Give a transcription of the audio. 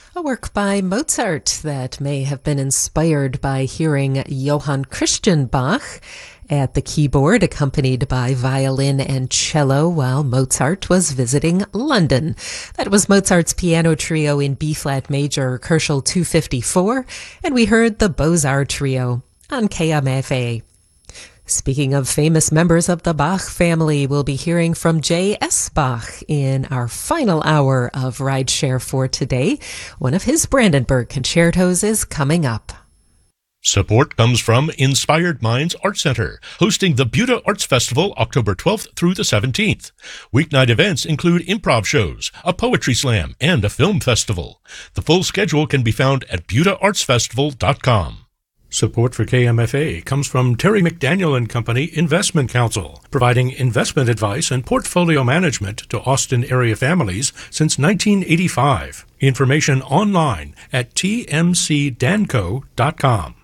A work by Mozart that may have been inspired by hearing Johann Christian Bach at the keyboard, accompanied by violin and cello while Mozart was visiting London. That was Mozart's piano trio in B-flat major, Köchel 254, and we heard the Beaux-Arts trio on KMFA. Speaking of famous members of the Bach family, we'll be hearing from J.S. Bach in our final hour of Rideshare for today. One of his Brandenburg concertos is coming up. Support comes from Inspired Minds Art Center, hosting the Buda Arts Festival October 12th through the 17th. Weeknight events include improv shows, a poetry slam, and a film festival. The full schedule can be found at budaartsfestival.com. Support for KMFA comes from Terry McDaniel and Company Investment Counsel, providing investment advice and portfolio management to Austin area families since 1985. Information online at tmcdanco.com.